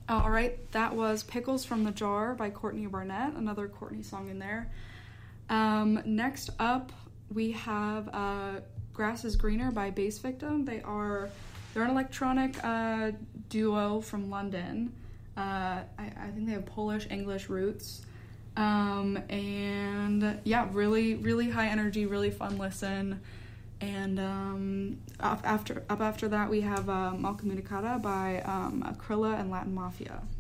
All right, that was Pickles from the Jar by Courtney Barnett, another Courtney song in there. Next up, we have Grass is Greener by Bass Victim. They're an electronic duo from London. I think they have Polish-English roots. And yeah, really, really high energy, really fun listen. And up after that, we have Malcomunicata by Akrilla and Latin Mafia.